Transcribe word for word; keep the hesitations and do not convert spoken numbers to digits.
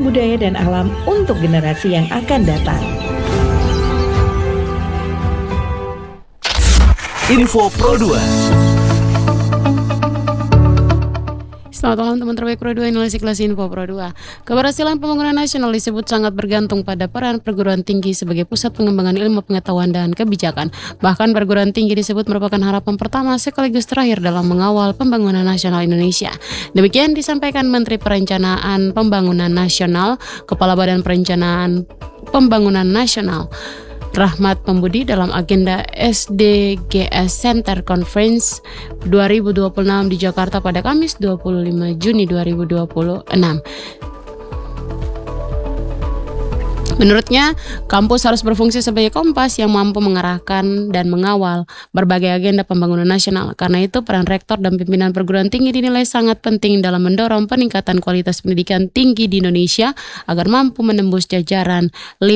budaya dan alam untuk generasi yang akan datang. Info Pro dua. Selamat malam teman terbaik Pro dua, inilah kelas Info Pro dua. Keberhasilan pembangunan nasional disebut sangat bergantung pada peran perguruan tinggi sebagai pusat pengembangan ilmu pengetahuan dan kebijakan. Bahkan perguruan tinggi disebut merupakan harapan pertama sekaligus terakhir dalam mengawal pembangunan nasional Indonesia. Demikian disampaikan Menteri Perencanaan Pembangunan Nasional, Kepala Badan Perencanaan Pembangunan Nasional, Rahmat Pambudi dalam agenda S D G S Center Conference dua ribu dua puluh enam di Jakarta pada Kamis dua puluh lima Juni dua ribu dua puluh enam. Menurutnya, kampus harus berfungsi sebagai kompas yang mampu mengarahkan dan mengawal berbagai agenda pembangunan nasional. Karena itu, peran rektor dan pimpinan perguruan tinggi dinilai sangat penting dalam mendorong peningkatan kualitas pendidikan tinggi di Indonesia agar mampu menembus jajaran